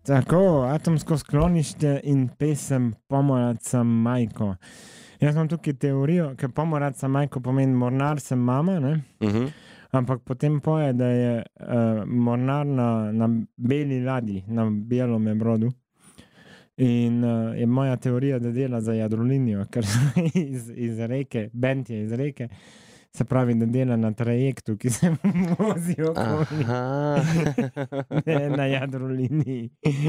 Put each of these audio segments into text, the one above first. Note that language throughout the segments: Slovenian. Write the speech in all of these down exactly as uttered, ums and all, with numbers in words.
Tako, atomsko sklonište in pesem Pomorac sem majko. Jaz imam tukaj teorijo, ker Pomorac sem majko pomeni mornar sem mama, ne? Mhm. Ampak potem poje, da je uh, mornar na, na beli ladji, na belom brodu. In uh, je moja teorija, da dela za jadrolinijo, ker iz, iz reke, bend je iz reke, se pravi, da dela na trajektu, ki se vozi okoli. Ne, na jadroliniji.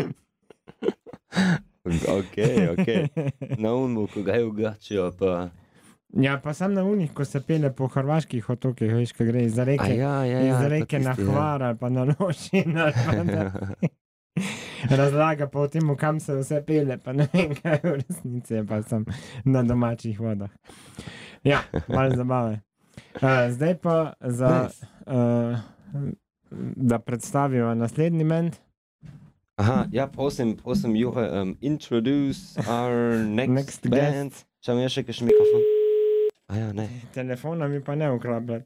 Ok, ok. Na unmu, ko ga je ugačijo, pa... Ja, pa sam na unih, ko se pele po hrvaških otokih, veš, ko gre iz reke, ja, ja, ja, iz reke na Hvar ali pa na Lošin ali pa da razlaga pa o tem, kam se vse pele, pa ne vem, kaj v resnici je, pa sem na domačih vodah. Ja, malo zabave. Uh, zdaj pa za, uh, da predstavijo naslednji band. Aha, ja, prosim, prosim, Juhe, um, introduce our next, Next band. guest. Če mi je še kakšen mikrofon? A ja, ne. Telefona mi pa ne ukrabljati.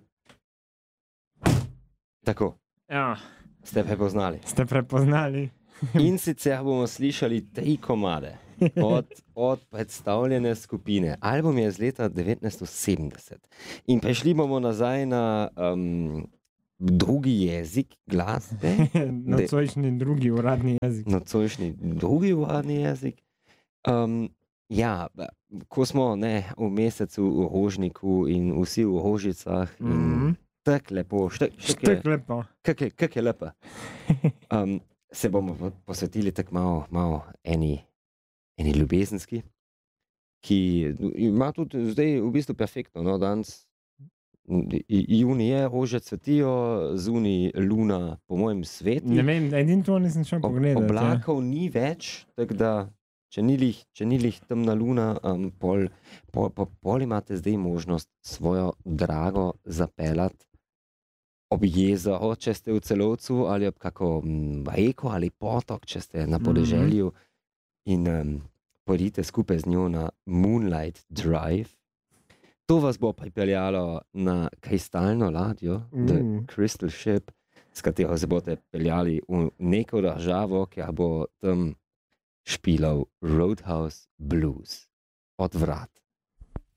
Tako, Ja, ste prepoznali. ste prepoznali? In sicer bomo slišali tri komade od, od predstavljene skupine. Album je iz leta devetnajststo sedemdeset. In prešli bomo nazaj na um, drugi jezik glasbe. Nocojšnji drugi uradni jezik. Nocojšnji drugi uradni jezik. Um, ja, ko smo ne, v mesecu v Rožniku in vsi v Rožicah in Mhm. tak lepo, štek, štek, Štek lepo. kak je, kak je lepo. Um, se bomo posvetili tako malo, malo eni, eni ljubezenski, ki ima tudi zdaj v bistvu perfektno, no, danes juni je, rože cvetijo, zunaj luna, po mojem sveti. Ne vem, edin to nisem šel Ob, pogledati. oblakov ni več, tako da če ni lih, če ni lih temna luna, um, pol, pol, pol, pol imate zdaj možnost svojo drago zapeljati ob jezero, če ste v Celovcu, ali ob kako m, reko ali potok, če ste na podeželju, in um, pojdite skupaj z njo na Moonlight Drive. To vas bo pripeljalo na kristalno ladjo, Mm. The Crystal Ship, s katero se boste peljali v neko državo, kjer bo tam špilal Roadhouse Blues od vrat.